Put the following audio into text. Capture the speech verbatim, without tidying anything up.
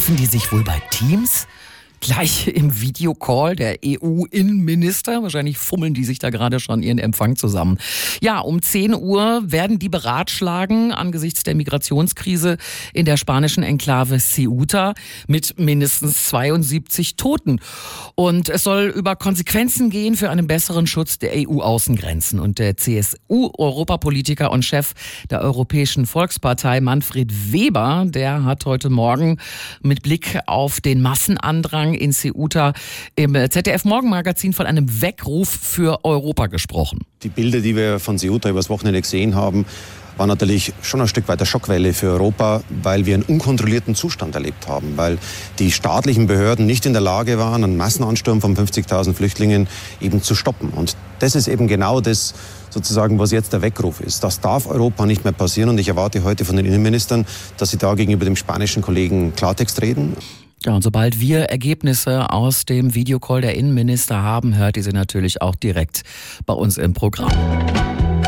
Treffen die sich wohl bei Teams? Gleich im Videocall der E U-Innenminister. Wahrscheinlich fummeln die sich da gerade schon ihren Empfang zusammen. Ja, um zehn Uhr werden die beratschlagen angesichts der Migrationskrise in der spanischen Enklave Ceuta mit mindestens zweiundsiebzig Toten. Und es soll über Konsequenzen gehen für einen besseren Schutz der E U-Außengrenzen. Und der C S U-Europapolitiker und Chef der Europäischen Volkspartei Manfred Weber, der hat heute Morgen mit Blick auf den Massenandrang in Ceuta im Z D F-Morgenmagazin von einem Weckruf für Europa gesprochen. Die Bilder, die wir von Ceuta übers Wochenende gesehen haben, war natürlich schon ein Stück weit eine Schockwelle für Europa, weil wir einen unkontrollierten Zustand erlebt haben, weil die staatlichen Behörden nicht in der Lage waren, einen Massenansturm von fünfzigtausend Flüchtlingen eben zu stoppen. Und das ist eben genau das, sozusagen, was jetzt der Weckruf ist. Das darf Europa nicht mehr passieren und ich erwarte heute von den Innenministern, dass sie da gegenüber dem spanischen Kollegen Klartext reden. Ja, und sobald wir Ergebnisse aus dem Videocall der Innenminister haben, hört ihr sie natürlich auch direkt bei uns im Programm.